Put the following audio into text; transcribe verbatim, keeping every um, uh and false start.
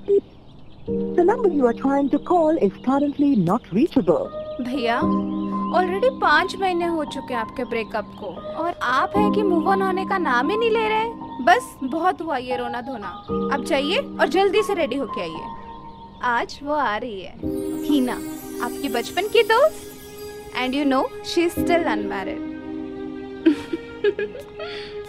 The number you are trying to call is currently not reachable. भैया already पाँच महीने हो चुके हैं आपके ब्रेकअप को और आप हैं कि मूव ऑन होने का नाम ही नहीं ले रहे। बस बहुत हुआ ये रोना धोना, अब जाइए और जल्दी से रेडी होके आइए। आज वो आ रही है, हीना, आपकी बचपन की दोस्त, and you know she is still unmarried.